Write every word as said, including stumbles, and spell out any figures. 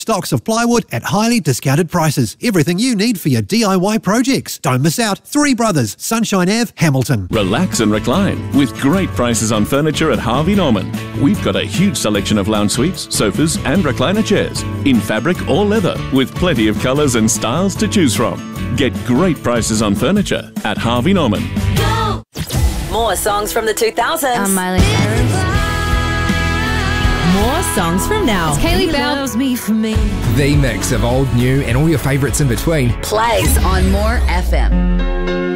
Stocks of plywood at highly discounted prices. Everything you need for your D I Y projects. Don't miss out. Three Brothers, Sunshine Ave, Hamilton. Relax and recline with great prices on furniture at Harvey Norman. We've got a huge selection of lounge suites, sofas and recliner chairs in fabric or leather with plenty of colours and styles to choose from. Get great prices on furniture at Harvey Norman. Go! More songs from the two thousands. I'm Miley Cyrus. More songs from now. It's Kaylee Bell. Loves me for me. The mix of old, new, and all your favourites in between Plays on More F M.